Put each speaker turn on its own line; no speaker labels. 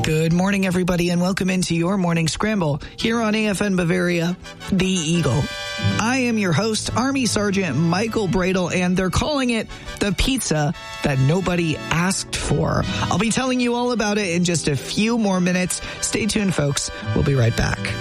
Good morning, everybody, and welcome into your morning scramble here on AFN Bavaria, The Eagle. I am your host, Army Sergeant Michael Bradle, and they're calling it the pizza that nobody asked for. I'll be telling you all about it in just a few more minutes. Stay tuned, folks. We'll be right back.